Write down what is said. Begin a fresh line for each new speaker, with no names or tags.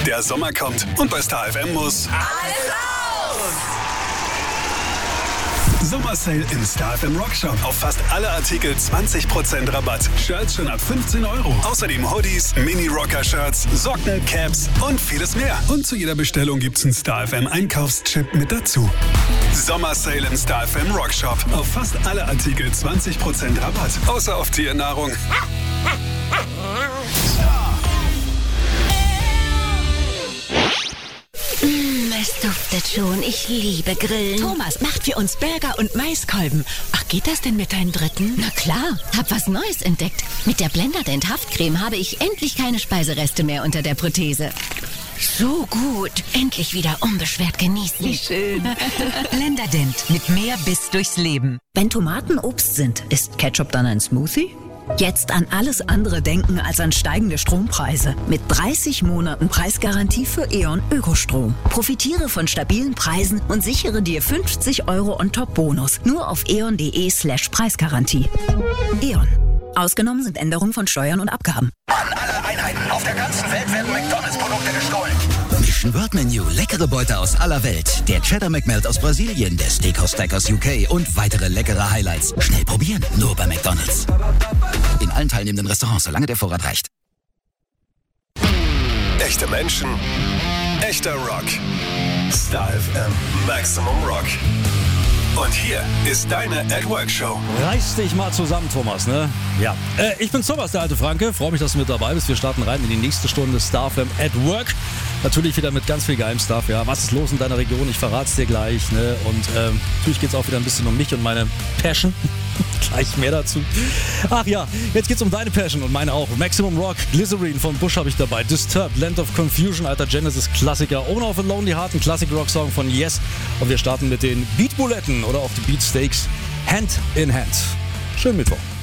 Der Sommer kommt und bei Star FM muss
alles raus!
Sommersale im Star FM Rockshop. Auf fast alle Artikel 20% Rabatt. Shirts schon ab 15 €. Außerdem Hoodies, Mini-Rocker-Shirts, Socken, Caps und vieles mehr. Und zu jeder Bestellung gibt's einen Star FM Einkaufschip mit dazu. Sommersale im Star FM Rockshop. Auf fast alle Artikel 20% Rabatt. Außer auf Tiernahrung.
Es duftet schon. Ich liebe Grillen.
Thomas macht für uns Burger und Maiskolben. Ach, geht das denn mit deinen Dritten?
Na klar, hab was Neues entdeckt. Mit der Blenderdent Haftcreme habe ich endlich keine Speisereste mehr unter der Prothese. So gut. Endlich wieder unbeschwert genießen.
Wie schön. Blenderdent. Mit mehr Biss durchs Leben.
Wenn Tomaten Obst sind, ist Ketchup dann ein Smoothie? Jetzt an alles andere denken als an steigende Strompreise. Mit 30 Monaten Preisgarantie für E.ON Ökostrom. Profitiere von stabilen Preisen und sichere dir 50 € on top Bonus. Nur auf eon.de/Preisgarantie. E.ON. Ausgenommen sind Änderungen von Steuern und Abgaben.
An alle Einheiten auf der ganzen Welt werden McDonalds-Produkte gestohlen.
Mission World Menu, leckere Beute aus aller Welt. Der Cheddar McMelt aus Brasilien, der Steakhouse Stack aus UK und weitere leckere Highlights. Schnell probieren, nur bei McDonalds. In allen teilnehmenden Restaurants, solange der Vorrat reicht.
Echte Menschen, echter Rock. Star FM Maximum Rock. Und hier ist deine At-Work-Show.
Reiß dich mal zusammen, Thomas, ne? Ja. Ich bin Thomas, der alte Franke. Freue mich, dass du mit dabei bist. Wir starten rein in die nächste Stunde Star FM at Work. Natürlich wieder mit ganz viel Geheimstuff, ja. Was ist los in deiner Region? Ich verrat's dir gleich, ne? Und natürlich geht's auch wieder ein bisschen um mich und meine Passion. Gleich mehr dazu. Ach ja, jetzt geht's um deine Passion und meine auch. Maximum Rock, Glycerine von Bush habe ich dabei. Disturbed, Land of Confusion, alter Genesis-Klassiker. Owner of a Lonely Heart, ein Classic-Rock-Song von Yes. Und wir starten mit den Beat Buletten oder auch die Beat Steaks. Hand in Hand. Schönen Mittwoch.